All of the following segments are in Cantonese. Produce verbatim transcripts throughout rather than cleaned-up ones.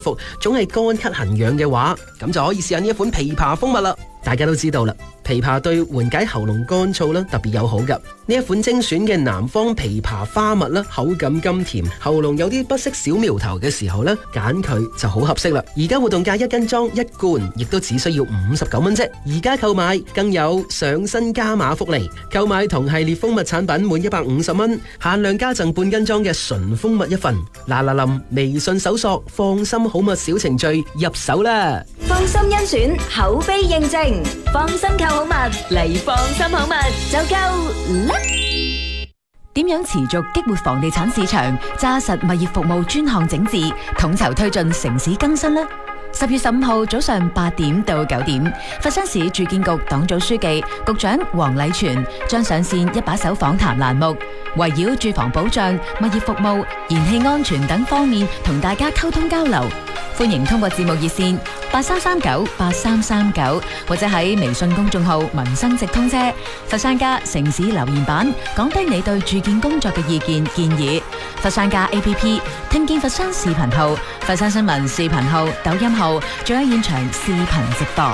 服總係乾咳痕癢嘅話，咁就可以試下呢一款枇杷蜂蜜啦。大家都知道啦，枇杷對緩解喉嚨乾燥啦特別友好噶。呢一款精選嘅南方枇杷花蜜啦，口感甘甜，喉嚨有啲不適小苗頭嘅時候呢，揀佢就好合適啦。而家活動價一斤裝一罐，亦都只需要五十九蚊啫。而家購買更有上新加碼福利，購買同系列蜂蜜產品滿一百五十蚊，限量加贈半斤裝嘅純蜂蜜一份。嗱嗱臨，微信搜索放心好蜜小程序入手啦。 放心甄選，口碑認證，放心購好蜜嚟放心好蜜就夠啦。 點樣持續激活房地產市場，紮實物業服務專項整治，統籌推進城市更新呢？十月十五號早上八點到九點，佛山市住建局黨組書記、局長黃禮全將上線一把手訪談欄目，圍繞住房保障、物業服務、燃氣安全等方面同大家溝通交流。歡迎通過節目熱線八三三九八三三九，或者喺微信公眾號民生直通車、佛山家城市留言板講低你對住建工作嘅意見建議。佛山家 A P P、聽見佛山視頻號、佛山新聞視頻號、抖音號，仲有現場視頻直播。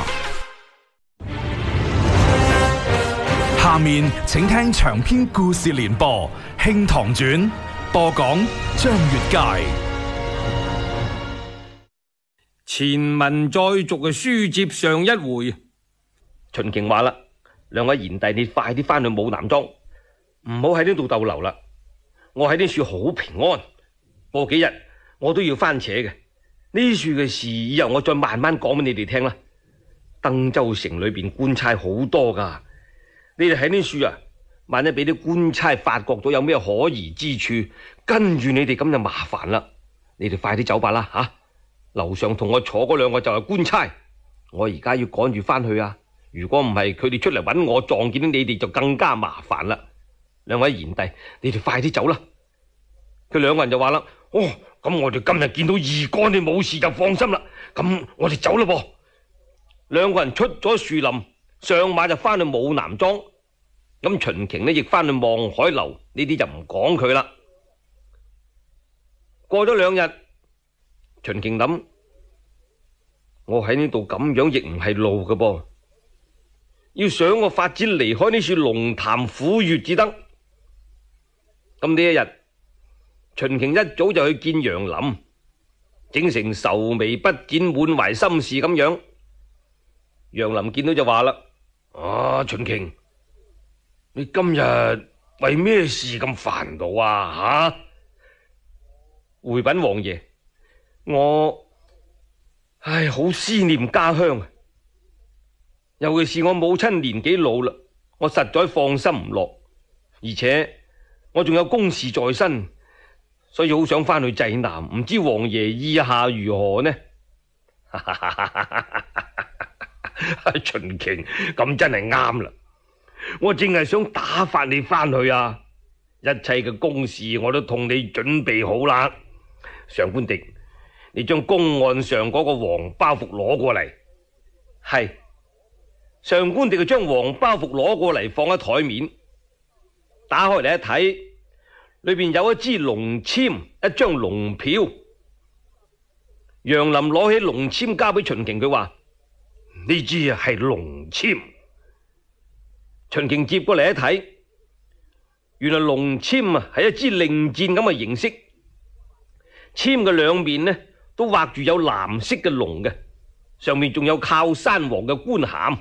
下面請聽長篇故事連播《興唐傳》，播講張月佳。 前文再續嘅書接上一回，秦瓊話啦：兩位賢弟，你快啲翻去武南莊，唔好喺呢度逗留啦。我喺呢處好平安，過幾日我都要翻扯嘅。呢處嘅事以後我再慢慢講俾你哋聽啦。登州城裏邊官差好多噶，你哋喺呢處啊，萬一俾啲官差發覺到有咩可疑之處，跟住你哋咁就麻煩啦。你哋快啲走吧啦吓！樓上同我坐嗰兩個就係官差，我而家要趕住翻去啊！如果唔係佢哋出嚟揾我，撞見到你哋就更加麻煩啦。兩位賢弟，你哋快啲走啦！佢兩個人就話啦：哦，咁我哋今日見到二哥你冇事就放心啦。咁我哋走啦噃。兩個人出咗樹林，上馬就翻去武南莊。咁秦瓊呢亦翻去望海樓，呢啲就唔講佢啦。過咗兩日，秦瓊諗：我喺呢度咁樣亦唔係路嘅噃，要想個法子離開呢處龍潭虎穴至得。咁呢一日，秦瓊一早就去見楊林，整成愁眉不展、滿懷心事咁樣。楊林見到就話啦：啊，秦瓊，你今日為咩事咁煩惱啊？吓、啊，回稟王爺，我唉好思念家鄉，尤其是我母親年紀老啦，我實在放心唔落，而且我仲有公事在身，所以好想翻去濟南，唔知王爺意下如何呢？秦瓊，咁真係啱啦，我淨係想打發你翻去啊，一切嘅公事我都同你準備好啦。上官迪，你將公案上嗰個黃包袱攞過嚟。係，上官迪就將黃包袱攞過嚟，放喺台面，打開嚟一睇，裏邊有一支龍籤，一張龍票。楊林攞起龍籤交俾秦瓊，佢話：呢支啊係龍籤。秦瓊接過嚟一睇，原來龍籤啊係一支令箭咁嘅形式，籤嘅兩面呢都畫住有藍色嘅龍嘅，上面仲有靠山王嘅官銜。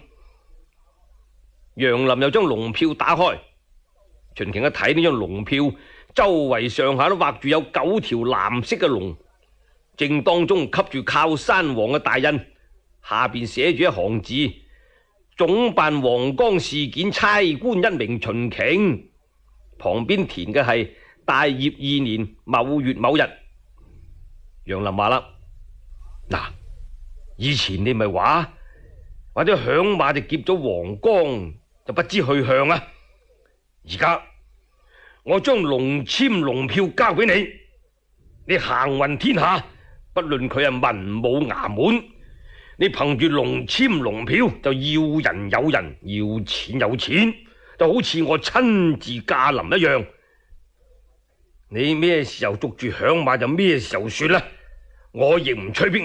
楊林又將龍票打開，秦瓊一睇呢張龍票，周圍上下都畫住有九條藍色嘅龍，正當中吸住靠山王嘅大印，下邊寫住一行字：總辦黃岡事件差官一名秦瓊。旁邊填嘅係大業二年某月某日。楊林話啦：嗱，以前你咪話或者響馬就劫咗黃岡，就不知去向啊。而家我將龍籤龍票交俾你，你行運天下，不論佢係文武衙門，你憑住龍籤龍票就要人有人，要錢有錢，就好似我親自駕臨一樣。你咩時候捉住響馬就咩時候說啦， 我亦唔催逼